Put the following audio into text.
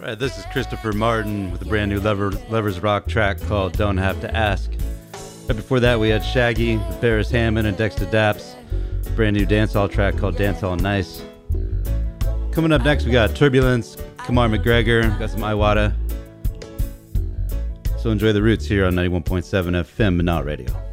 All right, this is Christopher Martin with a brand new Lovers Rock track called Don't Have to Ask. Right before that, we had Shaggy with Paris Hammond and Dexter Daps, brand new dancehall track called Dancehall Nice. Coming up next, we got Turbulence, Kamar McGregor, got some Iwata. So enjoy the roots here on 91.7 FM, but not radio.